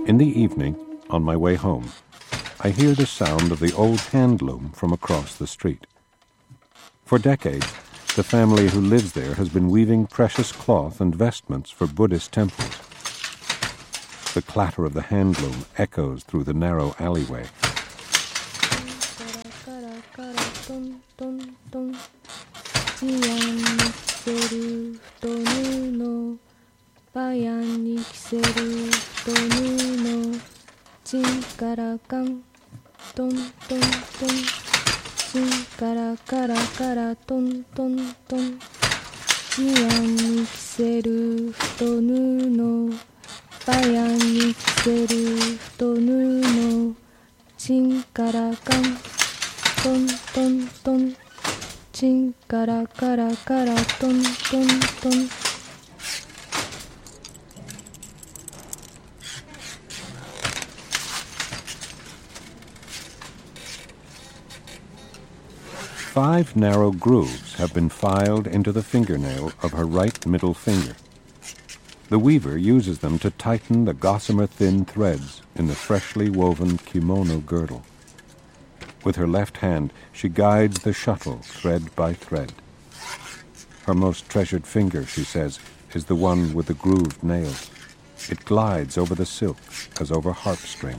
In the evening, on my way home, I hear the sound of the old hand loom from across the street. For decades, the family who lives there has been weaving precious cloth and vestments for Buddhist temples. The clatter of the hand loom echoes through the narrow alleyway. Five narrow grooves have been filed into the fingernail of her right middle finger. The weaver uses them to tighten the gossamer-thin threads in the freshly woven kimono girdle. With her left hand, she guides the shuttle thread by thread. Her most treasured finger, she says, is the one with the grooved nails. It glides over the silk as over harp strings.